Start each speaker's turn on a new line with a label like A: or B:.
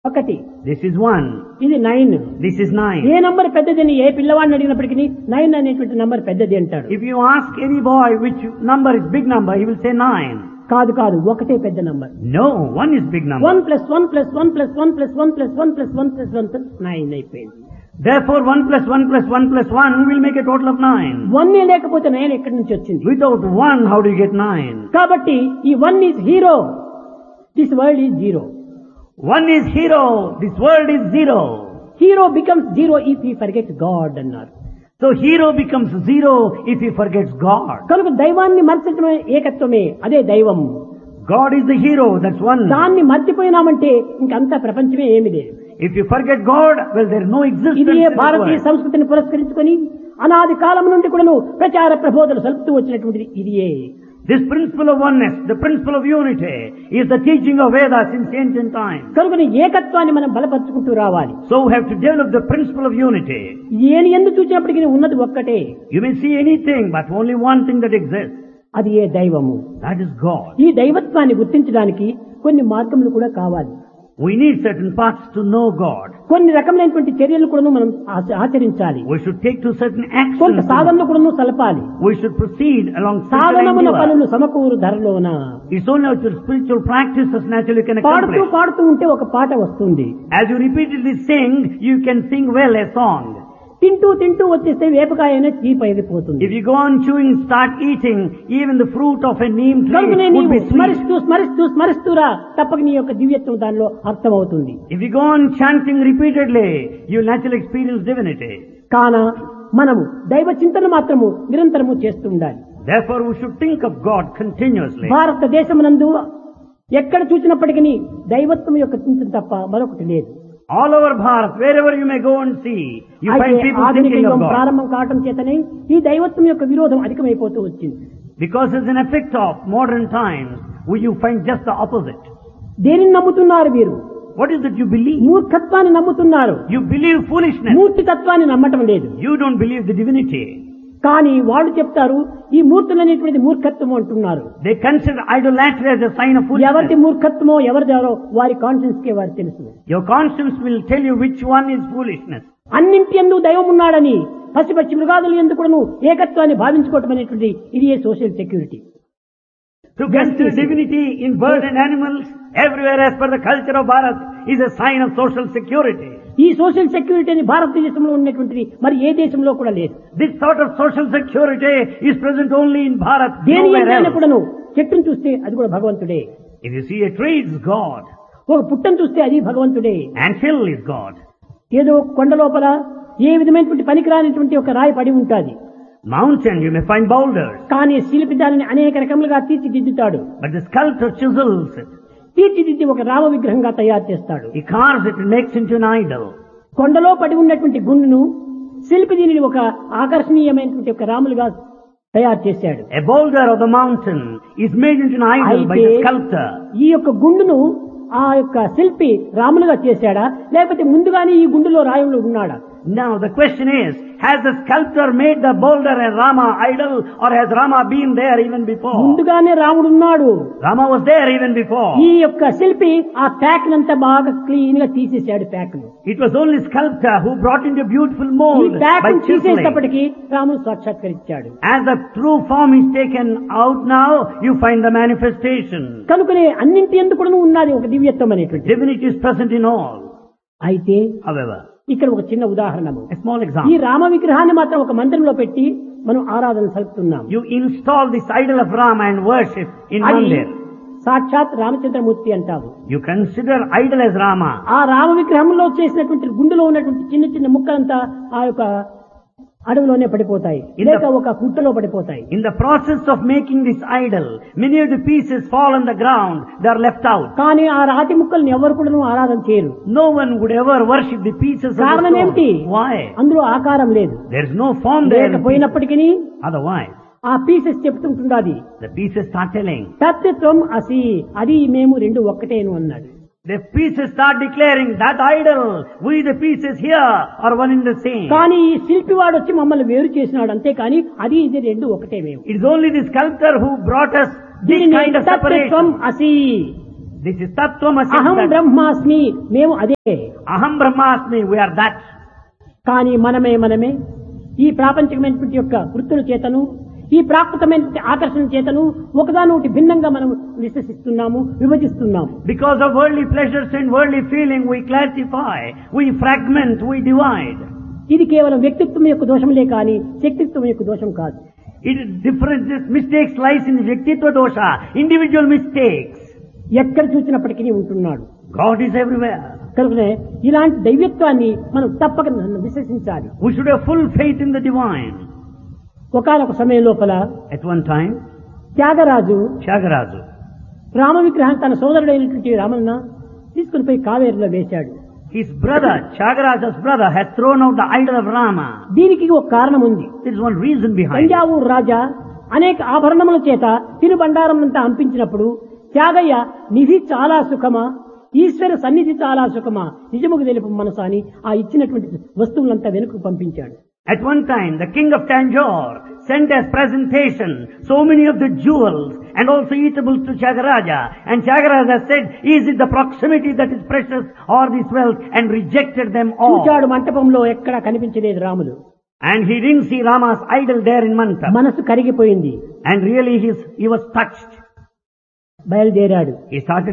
A: ఒకటి.
B: This is 1.
A: ఇది 9.
B: This is 9.
A: A number పెద్దదని ఏ పిల్లవాడిని అడిగినప్పటికీ 9 అనేటువంటి నంబర్ పెద్దది అంటాడు.
B: If you ask any boy which number is big number, he will say 9.
A: కాదు కాదు, ఒకటే పెద్ద number.
B: No, 1 is big number.
A: 1 + 1 + 1 + 1 + 1 + 1 + 1 + 1 + 9 అయిపోయింది.
B: Therefore 1 + 1 + 1 + 1 will make a total of 9.
A: 1 లేకపోతే 9 ఎక్కడి నుంచి వచ్చింది?
B: Without 1, how do you get 9?
A: కాబట్టి ఈ 1 is hero. This world is zero.
B: 1 is hero. This world is 0.
A: Hero becomes zero if he forgets God అన్నారు.
B: So hero becomes 0 if he forgets God.
A: కనుక దైవాన్ని మర్చడమే ఏకత్వమే, అదే దైవం.
B: God is the hero, that's one.
A: దాన్ని మర్చిపోయినామంటే ఇంకంతా ప్రపంచమే ఏమీ లేదు.
B: If you forget God, well, there is no existence
A: ఇది
B: in this
A: భారతీయ
B: world.
A: సంస్కృతిని పురస్కరించుకొని అనాది కాలం నుండి కూడాను ప్రచార ప్రబోధనలు సలుపుతూ వచ్చినటువంటిది ఇదియే.
B: This principle of oneness, the principle of unity, is the teaching of Vedas since ancient times.
A: కనుక ఏకత్వాన్ని మనం బలపరుచుకుంటూ రావాలి.
B: So we have to develop the principle of unity.
A: ఏని ఎందు చూసినప్పటికీ ఉన్నది ఒక్కటే.
B: You may see anything, but only one thing that exists.
A: అది ఏ దైవము.
B: That is God.
A: ఈ దైవత్వాన్ని గుర్తించడానికి కొన్ని మార్గములు కూడా కావాలి.
B: We need certain paths to know God.
A: కొన్ని రకమైనటువంటి చర్యలు కూడా మనం ఆచరించాలి.
B: We should take to certain
A: కొంత
B: actions.
A: సాధనలు కూడా సలపాలి.
B: We should proceed along spiritual
A: సాధనమున
B: endeavor.
A: పనులు సమకూరు ధరలోన.
B: It's only out of spiritual practices naturally can
A: పాడుతూ
B: accomplish.
A: పాడుతూ ఉంటే ఒక పాట వస్తుంది.
B: As you repeatedly sing, you can sing well a song.
A: తింటూ తింటూ వచ్చేస్తే వేపకాయనే తీపైపోతుంది.
B: If you go on chewing, start eating, even the fruit of a neem tree
A: కనుకనే
B: would
A: నీవు
B: be sweet.
A: స్మరిస్తూ స్మరిస్తూ స్మరిస్తూరా తప్పక నీ యొక్క దివ్యత్వం దానిలో అర్థమవుతుంది.
B: If you go on chanting repeatedly, you will naturally experience divinity.
A: కాన మనము దైవ చింతన మాత్రము నిరంతరము చేస్తూ ఉండాలి.
B: Therefore, we should think of God continuously.
A: భారతదేశమునందు ఎక్కడ చూసినప్పటికీ దైవత్వం యొక్క చింతన తప్ప మరొకటి లేదు.
B: All over Bharat, wherever you may go and see, you
A: అయితే
B: find people
A: ఆధునిక
B: thinking of
A: యుగం
B: God.
A: ప్రారంభం కావటం చేతనే ఈ దైవత్వం యొక్క విరోధం అధికమైపోతూ వచ్చింది.
B: Because as an effect of modern times, you find just the opposite.
A: దేనిని నమ్ముతున్నారు మీరు?
B: What is that you believe?
A: మూర్ఖత్వాన్ని నమ్ముతున్నారు.
B: You believe foolishness.
A: మూర్తితత్వాన్ని నమ్మటం లేదు.
B: You don't believe the divinity.
A: కానీ వాళ్ళు చెప్తారు ఈ మూర్తులు అనేటువంటిది మూర్ఖత్వం అంటున్నారు.
B: They consider idolatry as a sign of
A: ఎవరిది
B: foolishness.
A: మూర్ఖత్వమో ఎవరిదారో వారి కాన్షియన్స్ కే వారు తెలుసు.
B: Your conscience will tell you which one is foolishness.
A: అన్నింటి యందు దైవం ఉన్నాడని పసి మృగాదులు ఎందుకును ఏకత్వాన్ని భావించుకోవటం అనేటువంటి ఇది ఏ social security.
B: To consider divinity in birds and animals everywhere as per the culture of Bharat is a sign of social security.
A: ఈ social security అని భారతదేశంలో ఉన్నటువంటిది మరి ఏ దేశంలో కూడా లేదు.
B: This sort of social security is present only in Bharat,
A: దేని
B: nowhere
A: ఎంతైనా
B: else.
A: కూడాను చెట్టును చూస్తే అది కూడా భగవంతుడే.
B: If you see a tree, it's God.
A: ఒక పుట్టను చూస్తే అది భగవంతుడే.
B: And hill is God.
A: ఏదో కొండ లోపల ఏ విధమైనటువంటి పనికిరానిటువంటి ఒక రాయి పడి ఉంటుంది.
B: Mountain, you may find boulders.
A: కానీ శిల్పి దానిని అనేక రకములుగా తీర్చిదిద్దుతాడు.
B: But the sculptor chisels it.
A: తీర్చిదిద్ది ఒక రామ విగ్రహంగా తయారు చేస్తాడు.
B: He carves it and makes into an idol.
A: కొండలో పడి ఉన్నటువంటి గుండును శిల్పి దీనిని ఒక ఆకర్షణీయమైనటువంటి ఒక రాములుగా తయారు చేశాడు.
B: A boulder of the mountain is made into an idol by the sculptor.
A: ఈ యొక్క గుండును ఆ యొక్క శిల్పి రాములుగా చేశాడా లేకపోతే ముందుగానే ఈ గుండులో రాయుడు ఉన్నాడా?
B: Now the question is, has the sculptor made the boulder a Rama idol, or has Rama been there even before?
A: ముందుగానే రాముడు ఉన్నాడు.
B: Rama was there even before.
A: ఈ యొక్క శిల్పి ఆ ప్యాక్ నంతా బాగా క్లీన్ గా తీసేశాడు. ప్యాక్ ను
B: It was only sculptor who brought into beautiful
A: ఈ
B: mold
A: ప్యాక్
B: by
A: ను
B: chiseling.
A: తీసేటప్పటికి రాముడు సాక్షాత్కరించాడు.
B: As the true form is taken out now, you find the manifestation.
A: కనుకనే అన్నింటి ఎందుకు కూడా ఉన్నది ఒక దివ్యత్వం అనేటువంటి.
B: Divinity is present in all.
A: అయితే
B: However,
A: ఇక్కడ ఒక చిన్న ఉదాహరణము.
B: a small
A: ఈ
B: example.
A: రామ విగ్రహాన్ని మాత్రం ఒక మందిరంలో పెట్టి మనం ఆరాధన సలుపుతున్నాం.
B: You install this idol of Rama and worship in
A: అది
B: Mandir.
A: సాక్షాత్ రామచంద్రమూర్తి అంటాము.
B: You consider idol as Rama.
A: ఆ రామ విగ్రహంలో చేసినటువంటి గుండెలో ఉన్నటువంటి చిన్న చిన్న ముక్కలంతా ఆ యొక్క అడవిలోనే పడిపోతాయి, లేక ఒక పుట్టలో పడిపోతాయి.
B: In the process of making this idol, many of the pieces fall on the ground. They are left out.
A: కానీ ఆ రాతి ముక్కల్ని ఎవరు కూడా ఆరాధన చేయరు.
B: No one would ever worship the pieces of the
A: కారణం ఏమిటి?
B: stone. Why?
A: అందులో ఆకారం లేదు.
B: There is no form there.
A: లేకపోయినప్పటికీ
B: Otherwise,
A: ఆ pieces చెప్తుంటున్నది
B: the pieces start telling.
A: తత్వం అసి, అది మేము రెండు ఒక్కటేను అన్నాడు.
B: The pieces start declaring that idol, we the pieces here are one in the same.
A: కానీ ఈ శిల్పి వాడు వచ్చి మమ్మల్ని వేరు చేసినాడు, అంతేకాని అది ఇది రెండు ఒకటే మేము.
B: It is only the sculptor who brought us this
A: దీనిని
B: kind of
A: తత్వం
B: separation.
A: అసి,
B: This is Tattvamasi.
A: అహం బ్రహ్మాస్మి, మేము అదే.
B: Aham Brahmasmi, we are that.
A: కానీ మనమే ఈ ప్రాపంచికమైనటువంటి యొక్క వృత్తుల చేతను, ఈ ప్రాకృతమైనటువంటి ఆకర్షణ చేతను ఒకదానొకటి భిన్నంగా మనం విశ్వసిస్తున్నాము, విభజిస్తున్నాము.
B: Because of worldly pleasures and worldly feeling, we classify, we fragment, we divide.
A: ఇది కేవలం వ్యక్తిత్వం యొక్క దోషములే కానీ శక్తిత్వం యొక్క దోషం కాదు.
B: It is different. This mistakes lies in Vyaktitva dosha, individual mistakes.
A: ఎక్కడ చూసినప్పటికీ ఉంటున్నాడు.
B: God is everywhere.
A: కనుకనే ఇలాంటి దైవత్వాన్ని మనం తప్పక విశ్వసించాలి.
B: We should have full faith in the divine.
A: ఒకానొక సమయం లోపల
B: At one time,
A: Tyagaraju
B: Tyagaraja,
A: Rama విగ్రహాన్ని తన సోదరుడైనటువంటి రామన్న తీసుకుని పోయి కావేరిలో వేశాడు.
B: his brother, Tyagaraja's brother, had thrown out the idol of Rama.
A: దీనికి ఒక కారణం ఉంది.
B: There is one reason behind it.
A: Thanjavur రాజా అనేక ఆభరణముల చేత తిరుబండారములంతా అంపించినప్పుడు త్యాగయ్య నిధి చాలా సుఖమా, ఈశ్వర సన్నిధి చాలా సుఖమా, నిజముకు తెలుపు మనసు అని ఆ ఇచ్చినటువంటి వస్తువులంతా వెనుకకు పంపించాడు.
B: At one time, the king of Tanjore sent as presentation so many of the jewels and also eatables to Tyagaraja. And Tyagaraja said, is it the proximity that is precious or this wealth? And rejected them all.
A: చూచాడు మంటపంలో ఎక్కడా కనిపించలేదు Ramulu.
B: And he didn't see Rama's idol there in Mantap.
A: మనసు కరిగిపోయింది.
B: And really he was touched.
A: బయలుదేరాడు.
B: He started